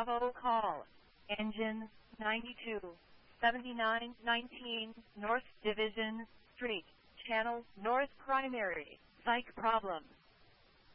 Bravo call. Engine 92, 7919 North Division Street, Channel North Primary. Psych problem.